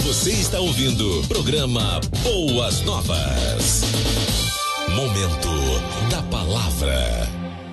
Você está ouvindo o programa Boas Novas. Momento da Palavra.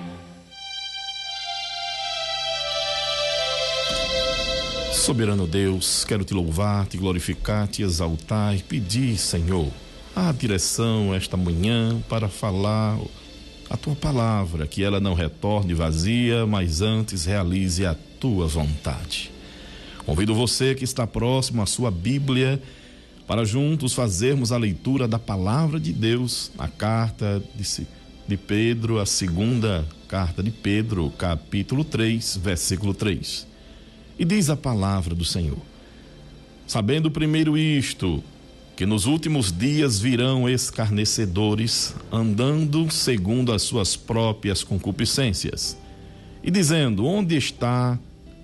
Soberano Deus, quero te louvar, te glorificar, te exaltar e pedir, Senhor, a direção esta manhã para falar a tua palavra, que ela não retorne vazia, mas antes realize a tua vontade. Convido você que está próximo à sua Bíblia para juntos fazermos a leitura da palavra de Deus, a carta de Pedro, a segunda carta de Pedro, capítulo 3, versículo 3. E diz a palavra do Senhor: sabendo primeiro isto, que nos últimos dias virão escarnecedores, andando segundo as suas próprias concupiscências, e dizendo: onde está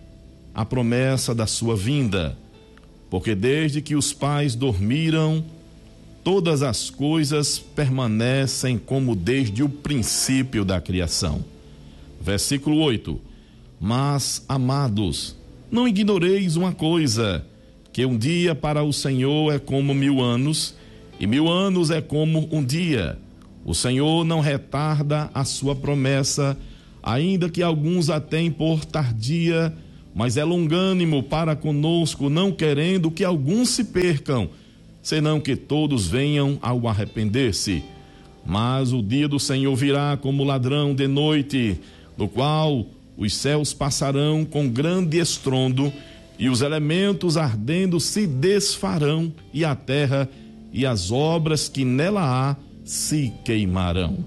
a promessa da sua vinda? Porque desde que os pais dormiram, todas as coisas permanecem como desde o princípio da criação. Versículo 8: mas, amados, não ignoreis uma coisa, que um dia para o Senhor é como 1000 anos, e 1000 anos é como um dia. O Senhor não retarda a sua promessa, ainda que alguns a tenham por tardia, mas é longânimo para conosco, não querendo que alguns se percam, senão que todos venham ao arrepender-se. Mas o dia do Senhor virá como ladrão de noite, no qual os céus passarão com grande estrondo, e os elementos ardendo se desfarão, e a terra e as obras que nela há se queimarão.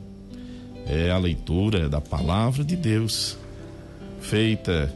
É a leitura da palavra de Deus, feita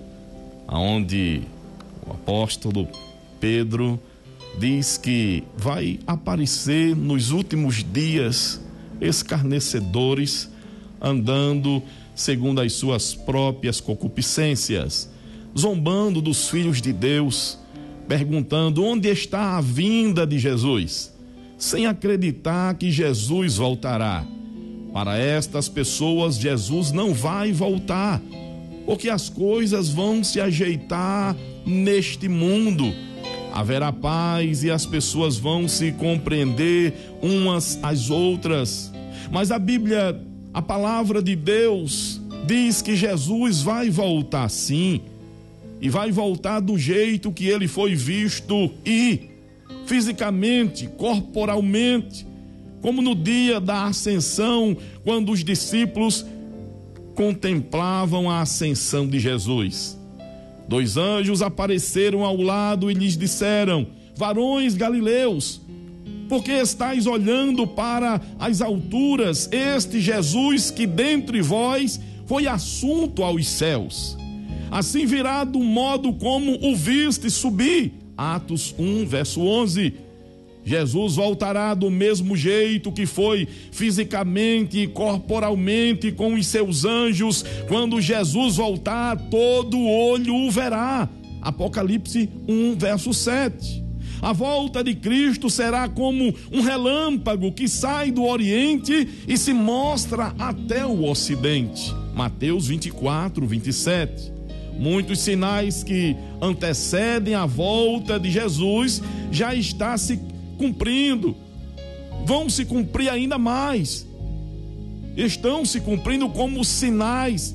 aonde o apóstolo Pedro diz que vai aparecer nos últimos dias escarnecedores, andando segundo as suas próprias concupiscências, zombando dos filhos de Deus, perguntando onde está a vinda de Jesus, sem acreditar que Jesus voltará. Para estas pessoas, Jesus não vai voltar, porque as coisas vão se ajeitar neste mundo. Haverá paz e as pessoas vão se compreender umas às outras. Mas a Bíblia, a palavra de Deus, diz que Jesus vai voltar sim, e vai voltar do jeito que ele foi visto, e fisicamente, corporalmente, como no dia da ascensão, quando os discípulos contemplavam a ascensão de Jesus. 2 anjos apareceram ao lado e lhes disseram: varões galileus, por que estáis olhando para as alturas? Este Jesus que dentre vós foi assunto aos céus, assim virá do modo como o viste subir. Atos 1, verso 11. Jesus voltará do mesmo jeito que foi fisicamente e corporalmente com os seus anjos. Quando Jesus voltar, todo olho o verá. Apocalipse 1, verso 7. A volta de Cristo será como um relâmpago que sai do Oriente e se mostra até o Ocidente. Mateus 24, 27. Muitos sinais que antecedem a volta de Jesus já está se cumprindo, vão se cumprir ainda mais, estão se cumprindo como sinais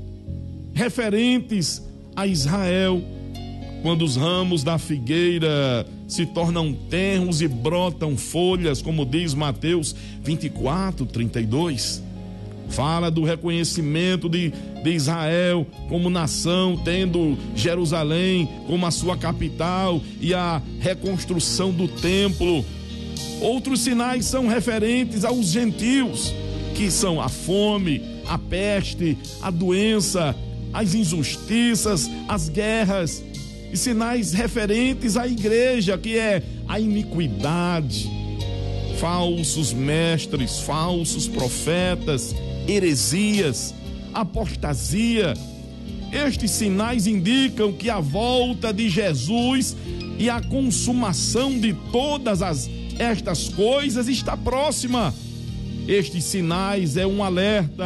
referentes a Israel, quando os ramos da figueira se tornam tenros e brotam folhas, como diz Mateus 24, 32. Fala do reconhecimento de Israel como nação, tendo Jerusalém como a sua capital e a reconstrução do templo. Outros sinais são referentes aos gentios, que são a fome, a peste, a doença, as injustiças, as guerras, e sinais referentes à igreja, que é a iniquidade, falsos mestres, falsos profetas, heresias, apostasia. Estes sinais indicam que a volta de Jesus e a consumação de todas estas coisas está próxima. Estes sinais é um alerta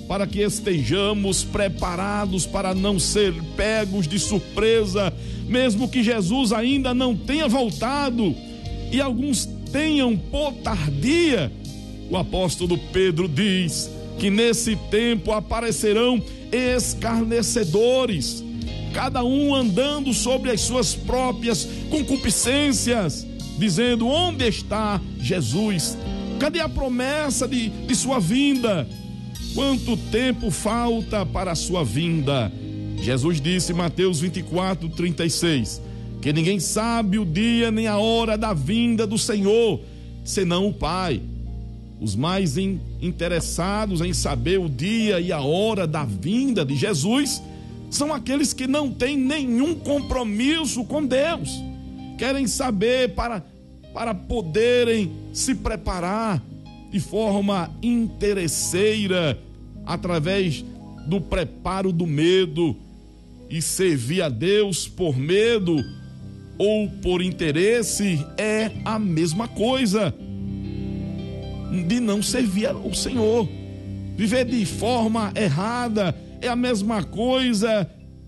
para que estejamos preparados para não ser pegos de surpresa, mesmo que Jesus ainda não tenha voltado e alguns tenham por tardia. O apóstolo Pedro diz que nesse tempo aparecerão escarnecedores, cada um andando sobre as suas próprias concupiscências, dizendo: onde está Jesus? Cadê a promessa de sua vinda? Quanto tempo falta para a sua vinda? Jesus disse em Mateus 24:36, que ninguém sabe o dia nem a hora da vinda do Senhor, senão o Pai. Os mais interessados em saber o dia e a hora da vinda de Jesus são aqueles que não têm nenhum compromisso com Deus. Querem saber para poderem se preparar de forma interesseira, através do preparo do medo, e servir a Deus por medo ou por interesse é a mesma coisa de não servir ao Senhor. Viver de forma errada é a mesma coisa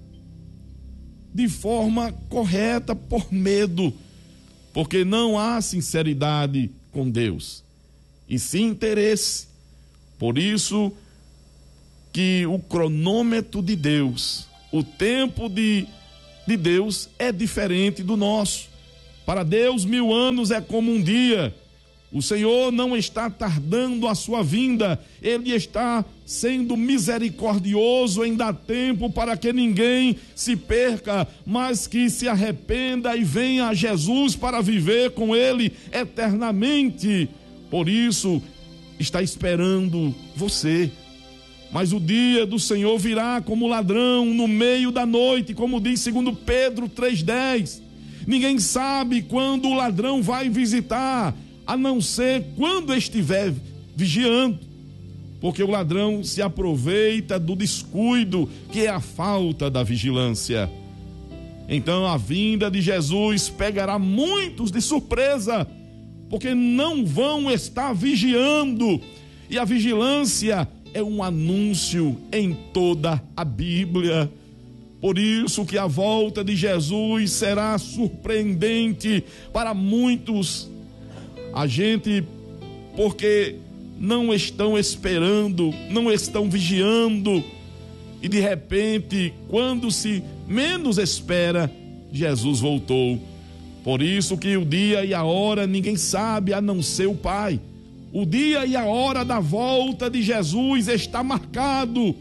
de forma correta por medo, porque não há sinceridade com Deus, e sim interesse. Por isso que o cronômetro de Deus, o tempo de Deus é diferente do nosso. Para Deus, 1000 anos é como um dia. O Senhor não está tardando a sua vinda, Ele está sendo misericordioso em dar tempo para que ninguém se perca, mas que se arrependa e venha a Jesus para viver com Ele eternamente. Por isso, está esperando você. Mas o dia do Senhor virá como ladrão no meio da noite, como diz 2 Pedro 3,10. Ninguém sabe quando o ladrão vai visitar, a não ser quando estiver vigiando, porque o ladrão se aproveita do descuido, que é a falta da vigilância. Então a vinda de Jesus pegará muitos de surpresa, porque não vão estar vigiando, e a vigilância é um anúncio em toda a Bíblia. Por isso que a volta de Jesus será surpreendente para muitos. A gente, porque não estão esperando, não estão vigiando, e de repente, quando se menos espera, Jesus voltou. Por isso que o dia e a hora ninguém sabe, a não ser o Pai. O dia e a hora da volta de Jesus está marcado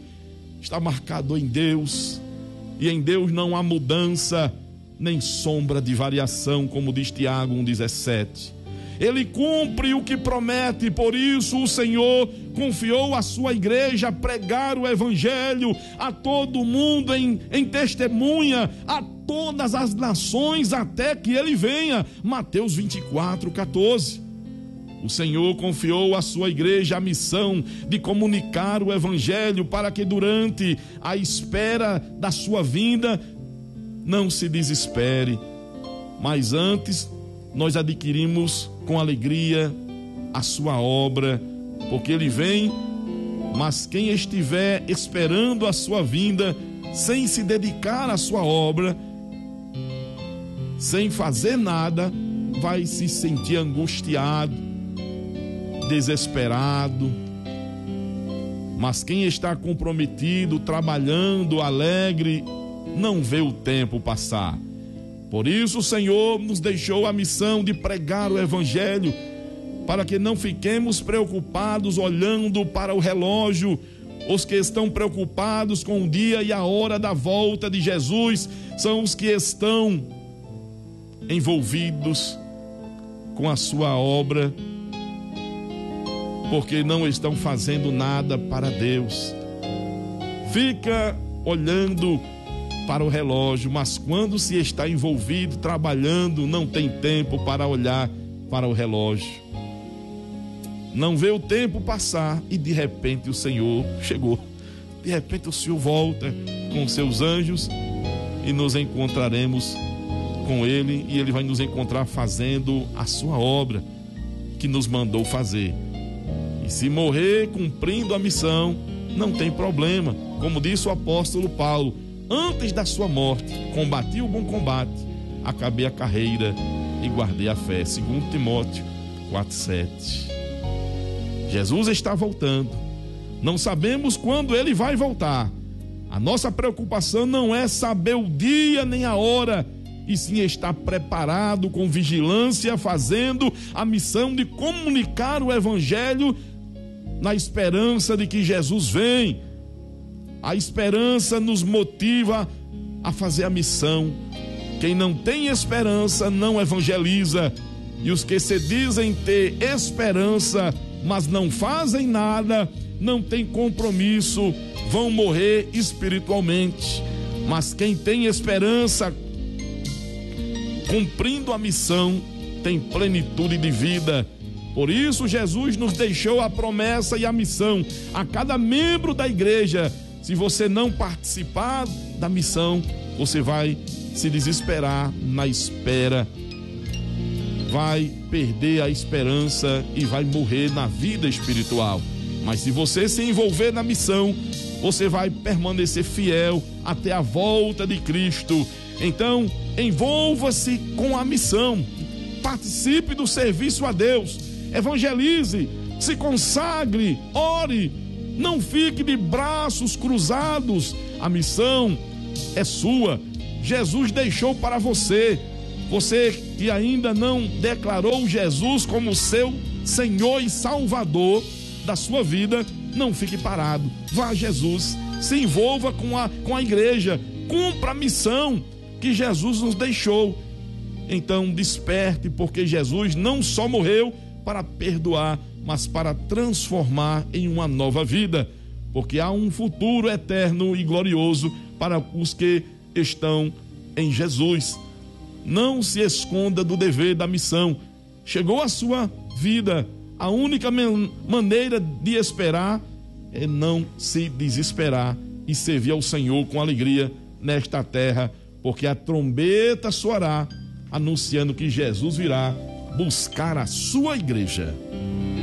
em Deus, e em Deus não há mudança, nem sombra de variação, como diz Tiago 1,17. Ele cumpre o que promete, por isso o Senhor confiou à sua igreja pregar o evangelho a todo mundo em testemunha, a todas as nações, até que ele venha. Mateus 24:14. O Senhor confiou à sua igreja a missão de comunicar o evangelho, para que durante a espera da sua vinda não se desespere, mas antes nós adquirimos com alegria a sua obra, porque ele vem. Mas quem estiver esperando a sua vinda sem se dedicar à sua obra, sem fazer nada, vai se sentir angustiado, desesperado. Mas quem está comprometido, trabalhando, alegre, não vê o tempo passar. Por isso o Senhor nos deixou a missão de pregar o evangelho, para que não fiquemos preocupados olhando para o relógio. Os que estão preocupados com o dia e a hora da volta de Jesus são os que estão envolvidos com a sua obra, porque não estão fazendo nada para Deus. Fica olhando para o relógio, mas quando se está envolvido, trabalhando, não tem tempo para olhar para o relógio. Não vê o tempo passar e de repente o Senhor chegou. De repente o Senhor volta com seus anjos e nos encontraremos com Ele, e Ele vai nos encontrar fazendo a sua obra que nos mandou fazer. E se morrer cumprindo a missão, não tem problema. Como disse o apóstolo Paulo, antes da sua morte, combati o bom combate, acabei a carreira e guardei a fé. 2 Timóteo 4:7. Jesus está voltando. Não sabemos quando ele vai voltar. A nossa preocupação não é saber o dia nem a hora, e sim estar preparado com vigilância, fazendo a missão de comunicar o evangelho na esperança de que Jesus vem. A esperança nos motiva a fazer a missão. Quem não tem esperança não evangeliza, e os que se dizem ter esperança, mas não fazem nada, não têm compromisso, vão morrer espiritualmente. Mas quem tem esperança, cumprindo a missão, tem plenitude de vida. Por isso Jesus nos deixou a promessa e a missão a cada membro da igreja. Se você não participar da missão, você vai se desesperar na espera, vai perder a esperança e vai morrer na vida espiritual. Mas se você se envolver na missão, você vai permanecer fiel até a volta de Cristo. Então, envolva-se com a missão, participe do serviço a Deus, evangelize, se consagre, ore, não fique de braços cruzados. A missão é sua, Jesus deixou para você. Você que ainda não declarou Jesus como seu Senhor e Salvador da sua vida, não fique parado, vá a Jesus, se envolva com a igreja, cumpra a missão que Jesus nos deixou. Então desperte, porque Jesus não só morreu para perdoar, mas para transformar em uma nova vida, porque há um futuro eterno e glorioso para os que estão em Jesus. Não se esconda do dever da missão. Chegou a sua vida, a única maneira de esperar é não se desesperar e servir ao Senhor com alegria nesta terra, porque a trombeta soará anunciando que Jesus virá buscar a sua igreja.